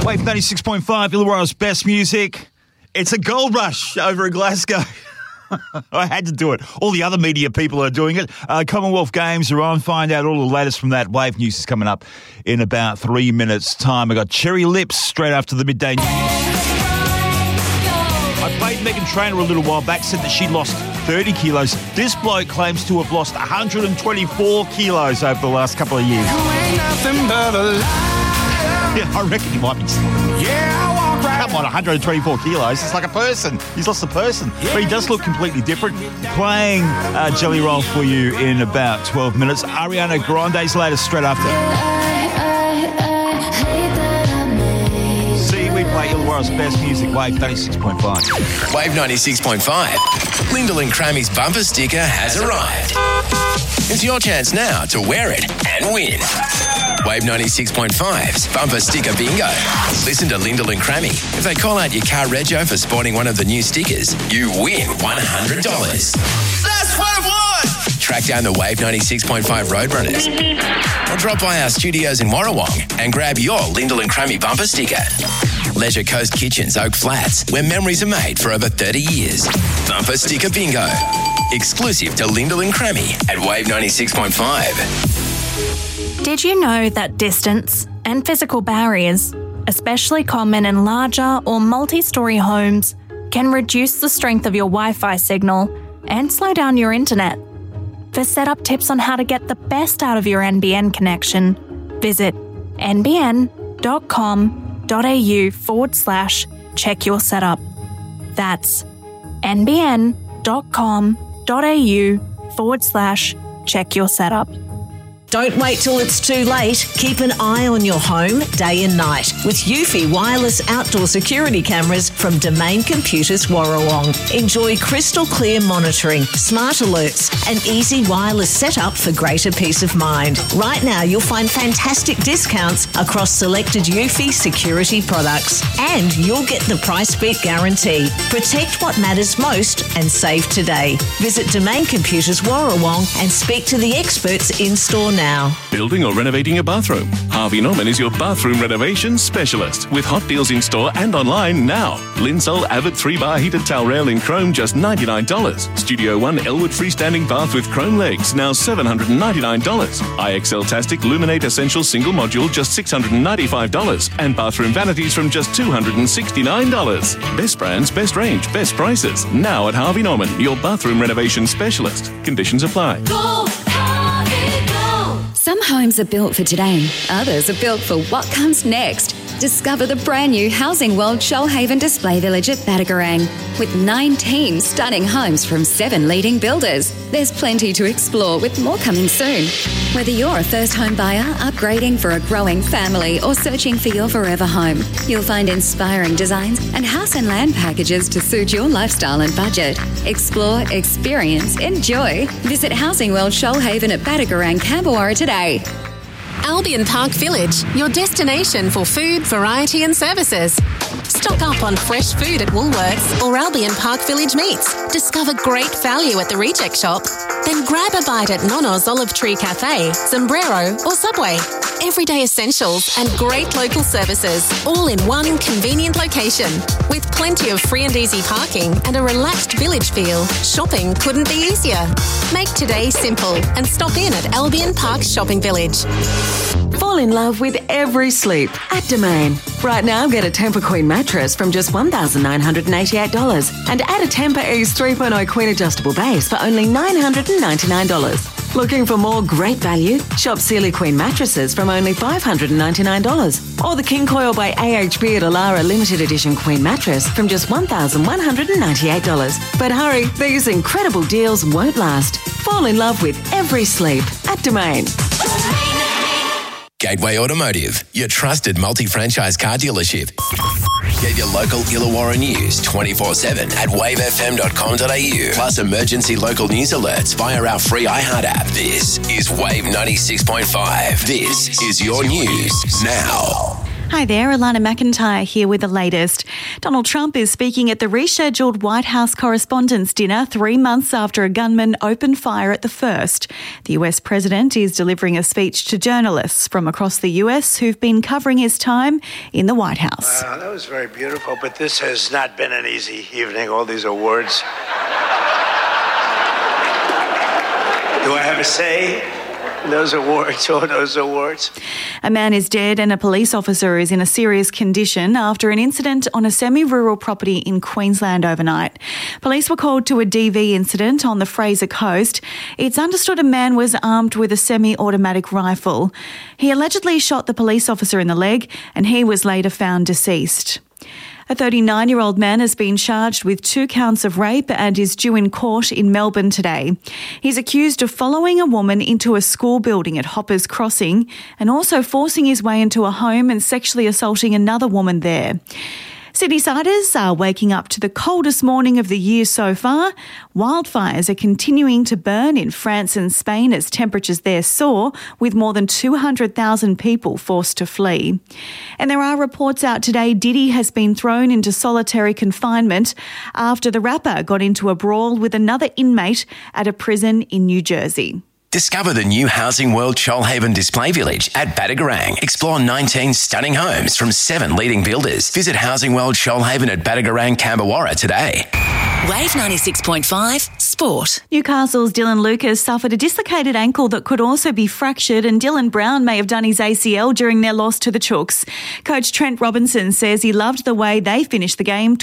Wave 96.5, Illawarra's best music. It's a gold rush over in Glasgow. I had to do it. All the other media people are doing it. Commonwealth Games are on. Find out all the latest from that. Wave News is coming up in about 3 minutes' time. I got Cherry Lips straight after the midday news. I played Megan Trainor a little while back, said that she lost 30 kilos. This bloke claims to have lost 124 kilos over the last couple of years. Yeah, I reckon he might be. Come on, 124 kilos. It's like a person. He's lost a person. But he does look completely different. Playing Jelly Roll for you in about 12 minutes. Ariana Grande's latest straight after. See, we play Illawarra's best music, Wave 96.5. Wave 96.5. Lyndall and Crammy's bumper sticker has arrived. It's your chance now to wear it and win. Wave 96.5's bumper sticker bingo. Listen to Lyndall and Crammy. If they call out your car rego for spotting one of the new stickers, you win $100. That's what I want! Track down the Wave 96.5 Roadrunners. Or drop by our studios in Warrawong and grab your Lyndall and Crammy bumper sticker. Leisure Coast Kitchens, Oak Flats, where memories are made for over 30 years. Bumper sticker bingo. Exclusive to Lyndall and Crammy at Wave 96.5. Did you know that distance and physical barriers, especially common in larger or multi-storey homes, can reduce the strength of your Wi-Fi signal and slow down your internet? For setup tips on how to get the best out of your NBN connection, visit nbn.com.au/check your setup. That's nbn.com.au/check your setup. Don't wait till it's too late. Keep an eye on your home day and night with Eufy wireless outdoor security cameras from Domain Computers Warrawong. Enjoy crystal clear monitoring, smart alerts and easy wireless setup for greater peace of mind. Right now you'll find fantastic discounts across selected Eufy security products and you'll get the price beat guarantee. Protect what matters most and save today. Visit Domain Computers Warrawong and speak to the experts in store now. Building or renovating a bathroom? Harvey Norman is your bathroom renovation specialist with hot deals in store and online now. Linsol Avid 3-bar heated towel rail in chrome just $99. Studio One Elwood freestanding bath with chrome legs now $799. IXL Tastic Luminate Essential single module just $695 and bathroom vanities from just $269. Best brands, best range, best prices. Now at Harvey Norman, your bathroom renovation specialist. Conditions apply. Go, Harvey, go. Some homes are built for today, others are built for what comes next. Discover the brand new Housing World Shoalhaven Display Village at Badagarang with 19 stunning homes from 7 leading builders. There's plenty to explore with more coming soon. Whether you're a first home buyer, upgrading for a growing family or searching for your forever home, you'll find inspiring designs and house and land packages to suit your lifestyle and budget. Explore, experience, enjoy. Visit Housing World Shoalhaven at Badagarang, Camberwara today. Albion Park Village, your destination for food, variety and services. Stock up on fresh food at Woolworths or Albion Park Village Meats. Discover great value at the Reject Shop. Then grab a bite at Nono's Olive Tree Cafe, Sombrero or Subway. Everyday essentials and great local services, all in one convenient location. With plenty of free and easy parking and a relaxed village feel, shopping couldn't be easier. Make today simple and stop in at Albion Park Shopping Village. Fall in love with every sleep at Domain. Right now, get a Tempur Queen mattress from just $1,988 and add a Tempur Ease 3.0 Queen adjustable base for only $999. Looking for more great value? Shop Sealy Queen mattresses from only $599 or the King Coil by AHB at Alara limited edition Queen mattress from just $1,198. But hurry, these incredible deals won't last. Fall in love with every sleep at Domain. Gateway Automotive, your trusted multi-franchise car dealership. Get your local Illawarra news 24/7 at wavefm.com.au. Plus emergency local news alerts via our free iHeart app. This is Wave 96.5. This is your news now. Hi there, Alana McIntyre here with the latest. Donald Trump is speaking at the rescheduled White House Correspondents' Dinner 3 months after a gunman opened fire at the first. The US president is delivering a speech to journalists from across the US who've been covering his time in the White House. Wow, that was very beautiful, but this has not been an easy evening, all these awards. Do I have a say? Those awards, all those awards. A man is dead and a police officer is in a serious condition after an incident on a semi-rural property in Queensland overnight. Police were called to a DV incident on the Fraser Coast. It's understood a man was armed with a semi-automatic rifle. He allegedly shot the police officer in the leg and he was later found deceased. A 39-year-old man has been charged with 2 counts of rape and is due in court in Melbourne today. He's accused of following a woman into a school building at Hoppers Crossing and also forcing his way into a home and sexually assaulting another woman there. Sydney-siders are waking up to the coldest morning of the year so far. Wildfires are continuing to burn in France and Spain as temperatures there soar, with more than 200,000 people forced to flee. And there are reports out today Diddy has been thrown into solitary confinement after the rapper got into a brawl with another inmate at a prison in New Jersey. Discover the new Housing World Shoalhaven Display Village at Badagarang. Explore 19 stunning homes from 7 leading builders. Visit Housing World Shoalhaven at Badagarang, Camberwarra today. Wave 96.5 Sport. Newcastle's Dylan Lucas suffered a dislocated ankle that could also be fractured, and Dylan Brown may have done his ACL during their loss to the Chooks. Coach Trent Robinson says he loved the way they finished the game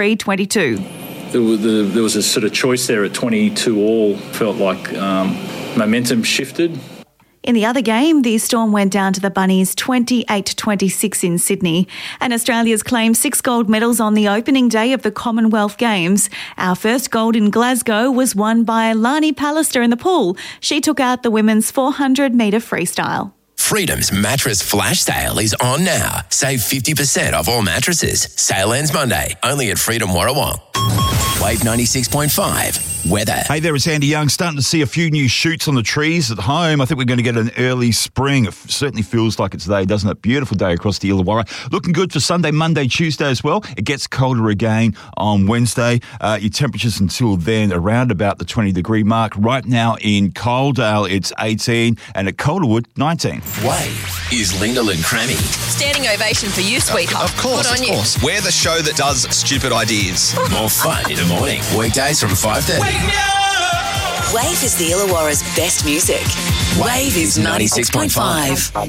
23-22. There was a sort of choice there at 22 all. Felt like momentum shifted. In the other game, the Storm went down to the Bunnies 28-26 in Sydney, and Australia's claimed 6 gold medals on the opening day of the Commonwealth Games. Our first gold in Glasgow was won by Lani Pallister in the pool. She took out the women's 400-metre freestyle. Freedom's mattress flash sale is on now. Save 50% off all mattresses. Sale ends Monday, only at Freedom Warrawong. Wave 96.5 weather. Hey there, it's Andy Young. Starting to see a few new shoots on the trees at home. I think we're going to get an early spring. It certainly feels like it today, doesn't it? Beautiful day across the Illawarra. Looking good for Sunday, Monday, Tuesday as well. It gets colder again on Wednesday. Your temperatures until then around about the 20-degree mark. Right now in Coaldale, it's 18, and at Calderwood, 19. Wave is Linda and Crammy. Standing ovation for you, sweetheart. Of course, Good on of course. We're the show that does stupid ideas. More fun in the morning. Weekdays from 5:30. Wave is the Illawarra's best music. Wave is 96.5.